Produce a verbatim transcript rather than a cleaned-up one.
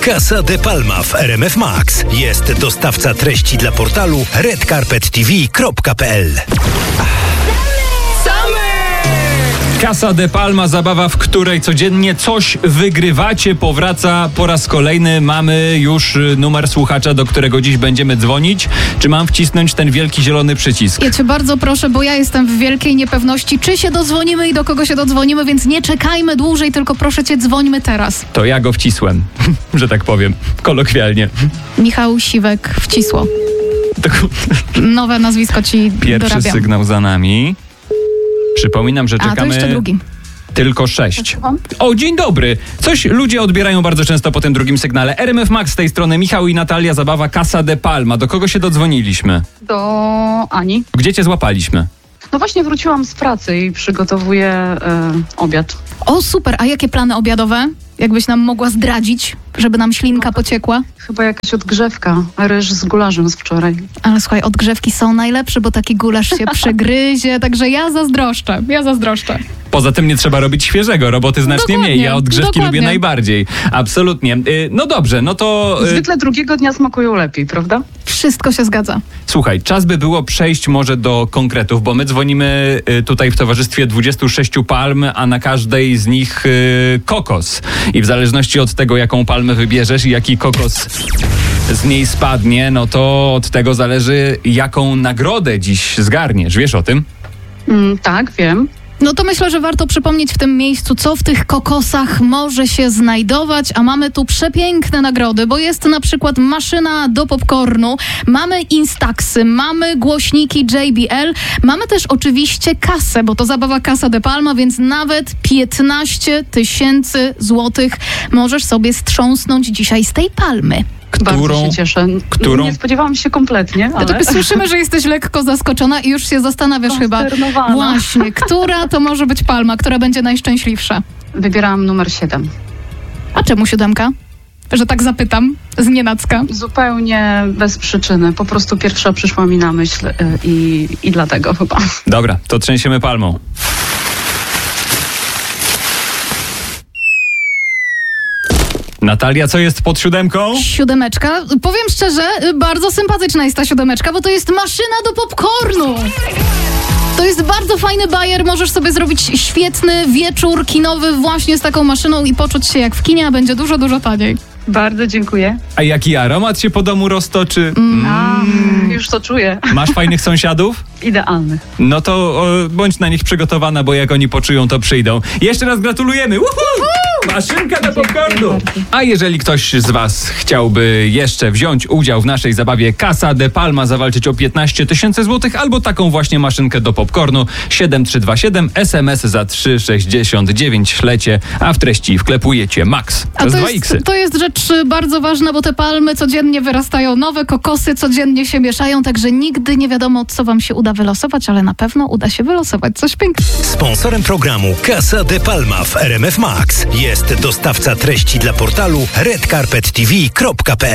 Casa de Palma w R M F Max. Jest dostawca treści dla portalu red carpet t v kropka p l. Casa de Palma, zabawa, w której codziennie coś wygrywacie, powraca po raz kolejny. Mamy już numer słuchacza, do którego dziś będziemy dzwonić. Czy mam wcisnąć ten wielki zielony przycisk? Ja cię bardzo proszę, bo ja jestem w wielkiej niepewności, czy się dodzwonimy i do kogo się dodzwonimy, więc nie czekajmy dłużej, tylko proszę cię, dzwońmy teraz. To ja go wcisłem, że tak powiem, kolokwialnie. Michał Siwek wcisło. Nowe nazwisko ci Pierwszy dorabiam. sygnał za nami. Przypominam, że czekamy... A, to jeszcze drugi. Tylko sześć. O, dzień dobry. Coś ludzie odbierają bardzo często po tym drugim sygnale. R M F Max z tej strony, Michał i Natalia, zabawa Casa de Palma. Do kogo się dodzwoniliśmy? Do Ani. Gdzie cię złapaliśmy? No właśnie wróciłam z pracy i przygotowuję e, obiad. O, super. A jakie plany obiadowe? Jakbyś nam mogła zdradzić, żeby nam ślinka pociekła? Chyba jakaś odgrzewka, ryż z gularzem z wczoraj. Ale słuchaj, odgrzewki są najlepsze, bo taki gulasz się przegryzie, także ja zazdroszczę, ja zazdroszczę. Poza tym nie trzeba robić świeżego, roboty znacznie Dokładnie, mniej. Ja odgrzewki dokładnie. lubię najbardziej. Absolutnie. Y, no dobrze, no to... Y, Zwykle drugiego dnia smakują lepiej, prawda? Wszystko się zgadza. Słuchaj, czas by było przejść może do konkretów, bo my dzwonimy y, tutaj w towarzystwie dwudziestu sześciu palm, a na każdej z nich y, kokos. I w zależności od tego, jaką palmę wybierzesz i jaki kokos z niej spadnie, no to od tego zależy, jaką nagrodę dziś zgarniesz. Wiesz o tym? Mm, tak, wiem. No to myślę, że warto przypomnieć w tym miejscu, co w tych kokosach może się znajdować, a mamy tu przepiękne nagrody, bo jest na przykład maszyna do popcornu, mamy Instaxy, mamy głośniki J B L, mamy też oczywiście kasę, bo to zabawa Casa de Palma, więc nawet piętnaście tysięcy złotych możesz sobie strząsnąć dzisiaj z tej palmy. Bardzo Którą- się cieszę. którą- Nie spodziewałam się kompletnie, ale... Tak słyszymy, że jesteś lekko zaskoczona i już się zastanawiasz chyba. Konsternowana. Właśnie, która to może być palma, która będzie najszczęśliwsza? Wybierałam numer siedem. A czemu siódemka? Że tak zapytam, z nienacka. Zupełnie bez przyczyny. Po prostu pierwsza przyszła mi na myśl y, i, i dlatego chyba. Dobra, to trzęsiemy palmą. Natalia, co jest pod siódemką? Siódemeczka. Powiem szczerze, bardzo sympatyczna jest ta siódemeczka, bo to jest maszyna do popcornu. To jest bardzo fajny bajer, możesz sobie zrobić świetny wieczór kinowy właśnie z taką maszyną i poczuć się jak w kinie, a będzie dużo, dużo taniej. Bardzo dziękuję. A jaki aromat się po domu roztoczy? A, już to czuję. Masz fajnych sąsiadów? Idealny. No to o, bądź na nich przygotowana, bo jak oni poczują, to przyjdą. Jeszcze raz gratulujemy! Uhu! Maszynka do popcornu! A jeżeli ktoś z was chciałby jeszcze wziąć udział w naszej zabawie Casa de Palma, zawalczyć o piętnaście tysięcy złotych albo taką właśnie maszynkę do popcornu, siedem trzy dwa siedem, S M S za trzy sześćdziesiąt dziewięć ślecie, a w treści wklepujecie Max. A Przez to dwa jest, iksy. to jest rzecz bardzo ważna, bo te palmy codziennie wyrastają nowe, kokosy codziennie się mieszają, także nigdy nie wiadomo, co wam się uda wylosować, ale na pewno uda się wylosować coś pięknego. Sponsorem programu Casa de Palma w R M F Max jest dostawca treści dla portalu red carpet t v kropka p l.